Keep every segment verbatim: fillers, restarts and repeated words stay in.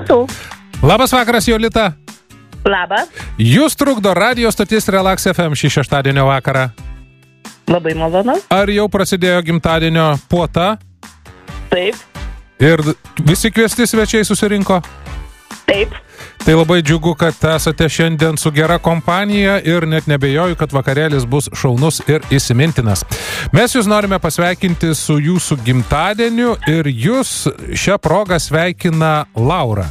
Matau. Labas vakaras, Jolita. Labas. Jūs trukdo radio stotis Relax F M šį šeštadienio vakarą. Labai malonu. Ar jau prasidėjo gimtadienio puota? Taip. Ir visi kviesti svečiai susirinko? Taip. Tai labai džiugu, kad esate šiandien su gera kompanija ir net nebejoju, kad vakarėlis bus šaunus ir įsimintinas. Mes jūs norime pasveikinti su jūsų gimtadieniu ir jūs šią progą sveikina Laura.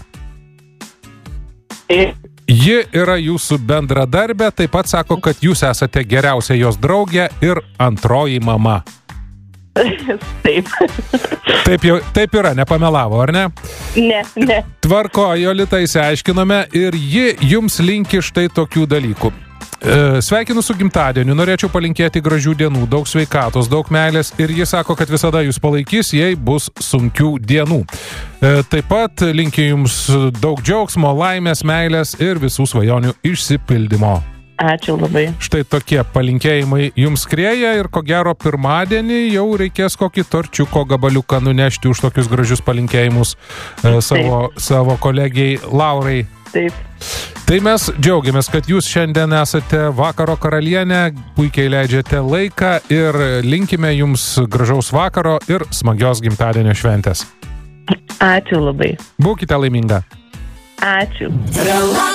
Taip. Ji yra jūsų bendradarbė, taip pat sako, kad jūs esate geriausia jos draugė ir antroji mama. Taip. Taip, jau, taip yra, nepamelavo, ar ne? Ne, ne. Tvarko, Jolita, įsiaiškinome ir ji jums linki štai tokių dalykų. Sveikinu su gimtadieniu, norėčiau palinkėti gražių dienų, daug sveikatos, daug meilės ir ji sako, kad visada jūs palaikys, jei bus sunkių dienų. Taip pat linkiu jums daug džiaugsmo, laimės, meilės ir visų svajonių išsipildymo. Ačiū labai. Štai tokie palinkėjimai jums skrieja ir ko gero pirmadienį jau reikės kokį torčiuko gabaliuką nunešti už tokius gražius palinkėjimus savo, savo kolegijai Laurai. Taip. Tai mes džiaugiamės, kad jūs šiandien esate vakaro karalienė, puikiai leidžiate laiką ir linkime jums gražaus vakaro ir smagios gimtadienio šventės. Ačiū labai. Būkite laiminga. Ačiū.